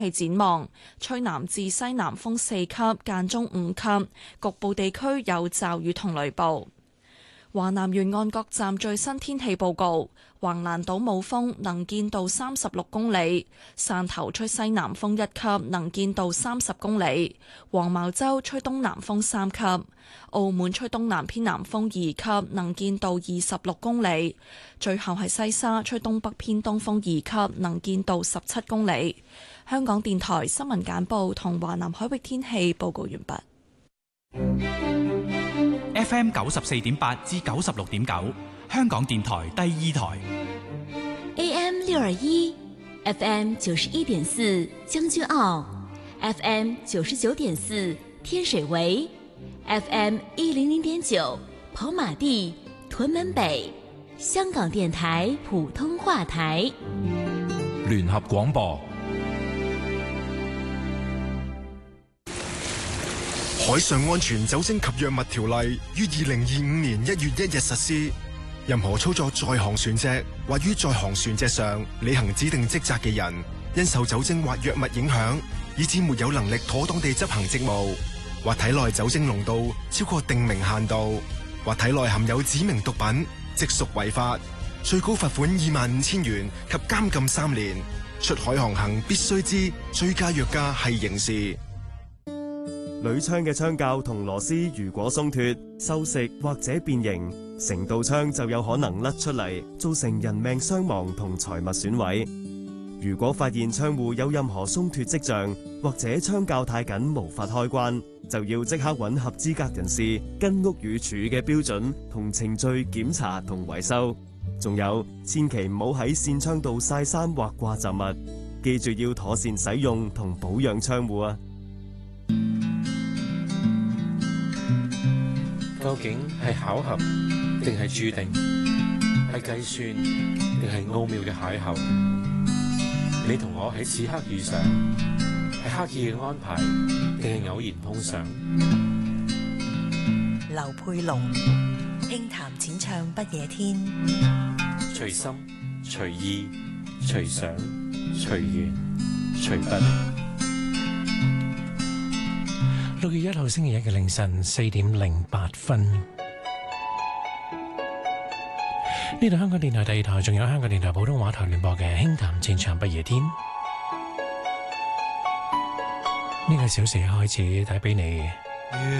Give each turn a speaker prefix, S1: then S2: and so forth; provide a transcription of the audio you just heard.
S1: 氣展望，吹南至西南風4級，間中5級，局部地區有驟雨同雷暴。華南沿岸各站最新天氣報告：橫瀾島冇風，能見度36公里；汕頭吹西南風1級，能見度30公里；黃茅洲吹東南風3級；澳門吹東南偏南風2級，能見度26公里；最後係西沙吹東北偏東風2級，能見度17公里。香港電台新聞簡報同華南海域天氣報告完畢。
S2: FM 94.8至96.9，香港電台第二台。
S3: AM 621 FM 91.4將軍澳 FM 99.4天水圍 FM 100.9跑馬地屯門北，香港電台普通話台。
S4: 聯合廣播。
S5: 海上安全酒精及藥物條例於2025年1月1日實施。任何操作在航船隻或於在航船隻上履行指定職責嘅人，因受酒精或藥物影響，以致沒有能力妥當地執行職務，或體內酒精濃度超過定明限度，或體內含有指明毒品，即屬違法，最高罰款25,000元及監禁3年。出海航行必須知追加藥價係刑事。
S6: 鋁槍嘅槍架同螺絲如果鬆脫、銹蝕或者變形，成道槍就有可能甩出嚟，造成人命傷亡同財物損毀。如果發現窗戶有任何鬆脫跡象，或者槍架太緊無法開關，就要即刻揾合資格人士，跟屋宇署嘅標準同程序檢查同維修。仲有，千祈唔好喺扇窗度曬衫或掛雜物，記住要妥善使用同保養窗戶啊！
S7: 究竟係巧合定係注定？係計算定係奧妙嘅邂逅？你同我喺此刻遇上，係刻意嘅安排定係偶然碰上？
S8: 劉佩龍輕談淺唱不夜天，
S7: 隨心隨意隨想隨緣隨筆。
S9: 6月1號星期一嘅凌晨4點08分，呢度香港電台第二台，仲有香港電台普通話台聯播嘅輕談淺唱不夜天。呢個小時開始帶俾你